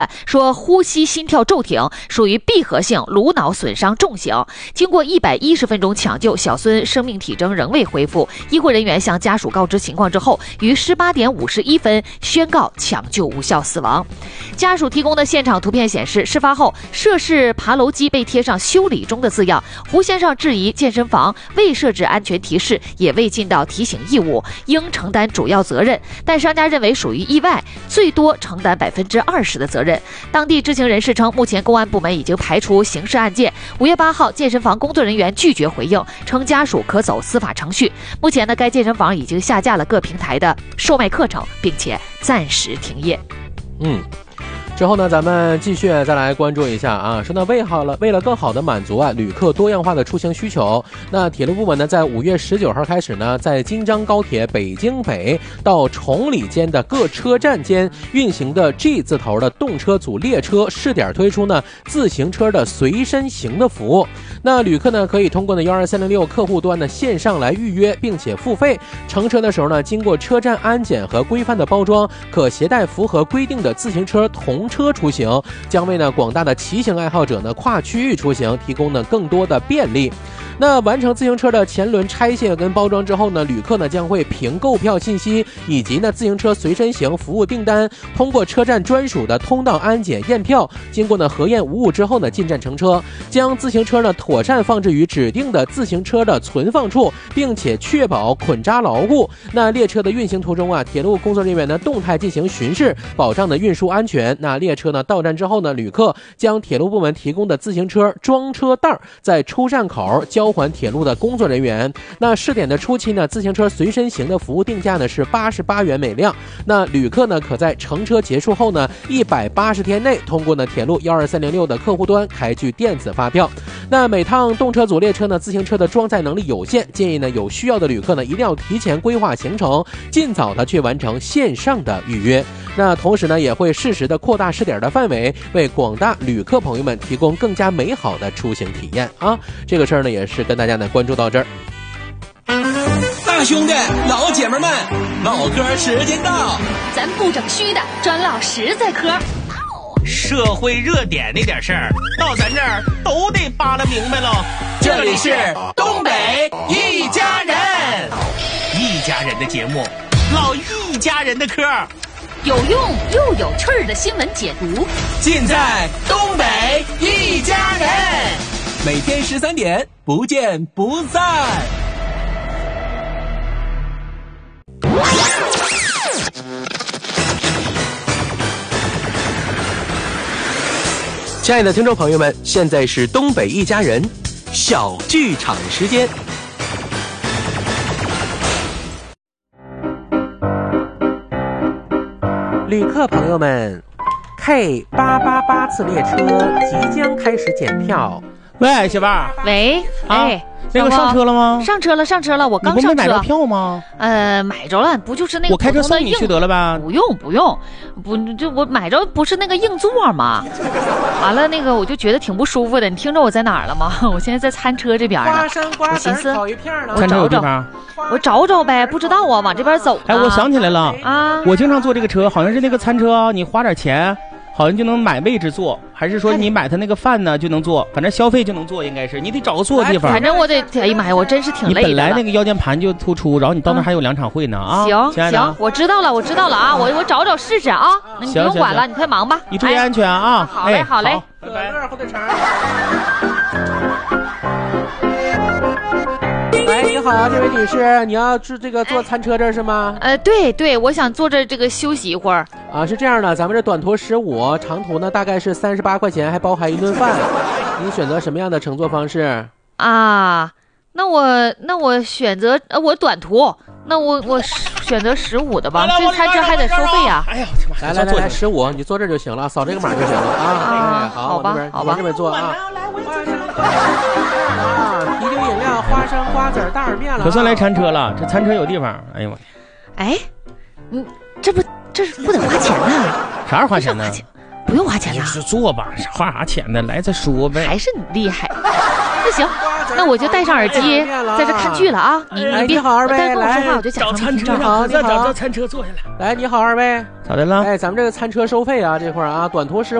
说呼吸心跳骤停，属于闭合性颅脑损伤重型。经过110分钟抢救，小孙生命体征仍未恢复。医护人员向家属告知情况之后，于18点51分宣告抢救无效死亡。家属提供的现场图片显示，事发后涉事爬楼机被贴上修理中的字样。胡先生质疑健身房未设置安全提示，也未尽到提醒义务，应承担主要责任，但商家认为属于意外，最多承担20%的责任。当地知情人士称，目前公安部门已经排除刑事案件。5月8号，健身房工作人员拒绝回应，称家属可走司法程序。目前呢，该健身房已经下架了各平台的售卖课程，并且暂时停业。 之后呢，咱们继续再来关注一下啊，说呢，为了更好的满足旅客多样化的出行需求，那铁路部门呢，在5月19号开始呢，在京张高铁北京北到崇礼间的各车站间运行的 G 字头的动车组列车试点推出呢自行车的随身行的服务。那旅客呢，可以通过呢12306客户端的线上来预约，并且付费。乘车的时候呢，经过车站安检和规范的包装，可携带符合规定的自行车同车出行，将为呢广大的骑行爱好者呢跨区域出行提供呢更多的便利。那完成自行车的前轮拆卸跟包装之后呢，旅客呢将会凭购票信息以及呢自行车随身行服务订单，通过车站专属的通道安检验票，经过呢核验无误之后呢进站乘车，将自行车呢妥善放置于指定的自行车的存放处，并且确保捆扎牢固。那列车的运行途中铁路工作人员呢动态进行巡视，保障的运输安全。那列车呢到站之后呢，旅客将铁路部门提供的自行车装车袋在出站口交还铁路的工作人员。那试点的初期呢，自行车随身行的服务定价呢是88元每辆。那旅客呢可在乘车结束后呢180天内通过呢铁路12306的客户端开具电子发票。那每趟动车组列车呢，自行车的装载能力有限，建议呢有需要的旅客呢一定要提前规划行程，尽早的去完成线上的预约。那同时呢，也会适时的扩大试点的范围，为广大旅客朋友们提供更加美好的出行体验啊！这个事儿呢，也是跟大家呢关注到这儿。 大兄弟、老姐们们，唠嗑时间到， 咱不整虚的，专唠实在嗑。 社会热点那点事儿，到咱这儿都得扒拉明白喽。这里是东北一家人，一家人的节目，唠一家人的嗑。 有用又有趣儿的新闻解读， 尽在东北一家人。每天13点，不见不散。 亲爱的听众朋友们，现在是东北一家人小剧场时间。 旅客朋友们 ，K888次列车即将开始检票。 喂，媳妇儿。 喂，哎， 那个上车了吗？ 上车了，我刚上车。 你不没买着票吗？ 买着了，不就是那个我开车送你去得了吧？ 不用，不，就我买着不是那个硬座吗？完了，那个我就觉得挺不舒服的。你听着我在哪儿了吗？我现在在餐车这边呢。 花生瓜子烤一片呢。 餐车有地方？ 我找找呗，不知道啊，往这边走。 哎，我想起来了啊， 我经常坐这个车，好像是那个餐车，你花点钱。好像就能买位置坐，还是说你买他那个饭呢就能坐？反正消费就能坐，应该是你得找个坐的地方。 反正我得，哎呀妈呀，我真是挺累的。 你本来那个腰间盘就突出，然后你到那还有2场会呢啊！ 行，我知道了啊，我找找试试啊。那你不用管了，你快忙吧。 你注意安全啊！ 好嘞，好嘞， 拜拜。火腿肠。喂，你好，这位女士，你要坐餐车这是吗？ 对，我想坐这个休息一会儿。 啊，是这样的，咱们这短途15，长途呢大概是38块钱，还包含一顿饭。你选择什么样的乘坐方式？ 啊，那我选择我短途，那我选择15的吧。这餐车还得收费呀。 哎呀， 来15，你坐这就行了，扫这个码就行了啊。 好吧， 往这边坐啊。啤酒饮料、花生、瓜子、大耳面了。 可算来餐车了，这餐车有地方。哎呦我， 哎，这是不得花钱呢？ 啥花钱呢？ 不用花钱呐， 就坐吧，花啥钱呢？来再说呗。 还是你厉害。那行，那我就戴上耳机，在这看剧了啊！你别好二位， 再跟我说话，我就假找餐车，找餐车坐下来。 来，你好二位， 咋的了？ 哎，咱们这个餐车收费啊，这块啊，短途时